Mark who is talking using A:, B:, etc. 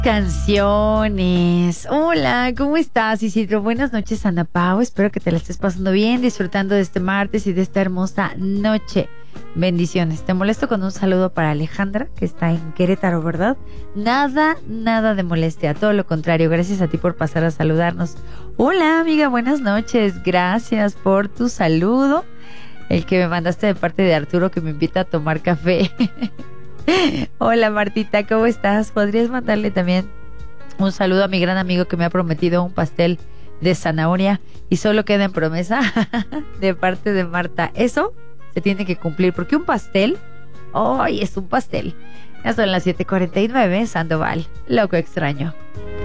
A: Canciones. Hola, ¿cómo estás, Isidro? Buenas noches, Ana Pau. Espero que te la estés pasando bien, disfrutando de este martes y de esta hermosa noche. Bendiciones. Te molesto con un saludo para Alejandra, que está en Querétaro, ¿verdad? Nada de molestia. Todo lo contrario. Gracias a ti por pasar a saludarnos. Hola, amiga. Buenas noches. Gracias por tu saludo. El que me mandaste de parte de Arturo, que me invita a tomar café. Hola Martita, ¿cómo estás? ¿Podrías mandarle también un saludo a mi gran amigo que me ha prometido un pastel de zanahoria y solo queda en promesa de parte de Marta? Eso se tiene que cumplir porque un pastel, ¡ay! Es un pastel. Ya son las 7:49, Sandoval, loco extraño.